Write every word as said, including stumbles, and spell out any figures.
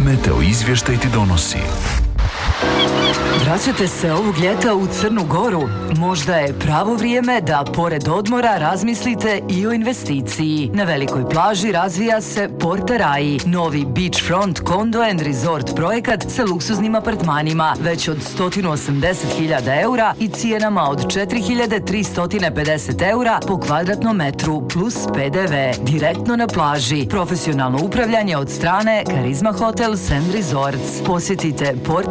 Meteo izvještaj ti donosi. Vraćate se ovog ljeta u Crnu Goru? Možda je pravo vrijeme da pored odmora razmislite i o investiciji. Na velikoj plaži razvija se Porta Rai, novi beachfront condo and resort projekat sa luksuznim apartmanima već od sto osamdeset hiljada eura i cijenama od četiri hiljade tristo pedeset eura po kvadratnom metru plus P D V. Direktno na plaži. Profesionalno upravljanje od strane Karizma Hotels and Resorts. Posjetite Porta